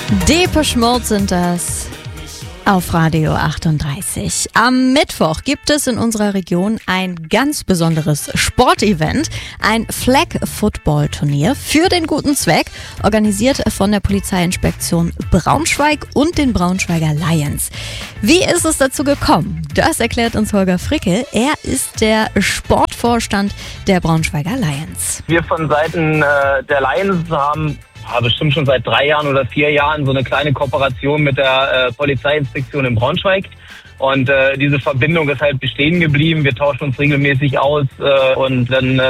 Depeche Mode sind das auf Radio 38. Am Mittwoch gibt es in unserer Region ein ganz besonderes Sportevent, ein Flag-Football-Turnier für den guten Zweck, organisiert von der Polizeiinspektion Braunschweig und den Braunschweiger Lions. Wie ist es dazu gekommen? Das erklärt uns Holger Fricke. Er ist der Sportvorstand der Braunschweiger Lions. Wir von Seiten der Lions haben bestimmt schon seit 3 Jahren oder 4 Jahren so eine kleine Kooperation mit der Polizeiinspektion in Braunschweig. Und diese Verbindung ist halt bestehen geblieben. Wir tauschen uns regelmäßig aus und dann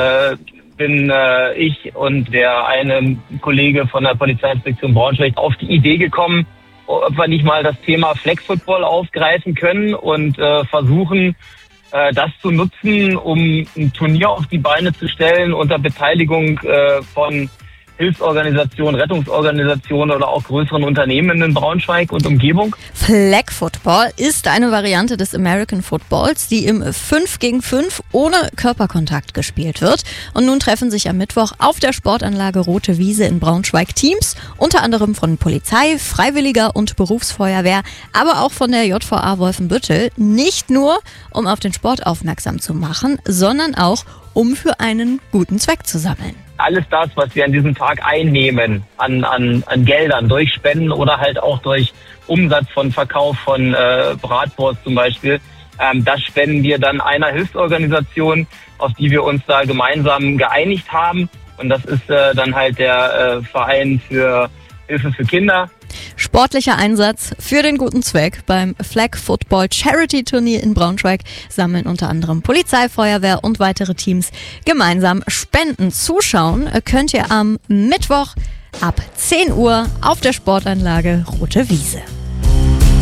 bin ich und der eine Kollege von der Polizeiinspektion Braunschweig auf die Idee gekommen, ob wir nicht mal das Thema Flag Football aufgreifen können und versuchen, das zu nutzen, um ein Turnier auf die Beine zu stellen unter Beteiligung von Hilfsorganisationen, Rettungsorganisationen oder auch größeren Unternehmen in Braunschweig und Umgebung. Flag Football ist eine Variante des American Footballs, die im 5-gegen-5 ohne Körperkontakt gespielt wird. Und nun treffen sich am Mittwoch auf der Sportanlage Rote Wiese in Braunschweig Teams, unter anderem von Polizei, Freiwilliger und Berufsfeuerwehr, aber auch von der JVA Wolfenbüttel. Nicht nur, um auf den Sport aufmerksam zu machen, sondern auch, um für einen guten Zweck zu sammeln. Alles das, was wir an diesem Tag einnehmen, an Geldern durch Spenden oder halt auch durch Umsatz von Verkauf von Bratwurst zum Beispiel, das spenden wir dann einer Hilfsorganisation, auf die wir uns da gemeinsam geeinigt haben. Und das ist dann halt der Verein für Hilfe für Kinder. Sportlicher Einsatz für den guten Zweck. Beim Flag Football Charity Turnier in Braunschweig sammeln unter anderem Polizei, Feuerwehr und weitere Teams gemeinsam Spenden. Zuschauen könnt ihr am Mittwoch ab 10 Uhr auf der Sportanlage Rote Wiese.